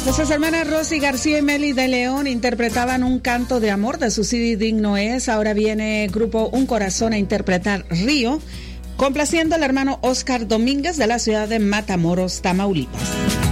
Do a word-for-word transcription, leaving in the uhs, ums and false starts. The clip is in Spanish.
Las hermanas Rosy García y Meli de León interpretaban Un canto de amor de su C D Digno es. Ahora viene grupo Un Corazón a interpretar Río, complaciendo al hermano Oscar Domínguez de la ciudad de Matamoros, Tamaulipas.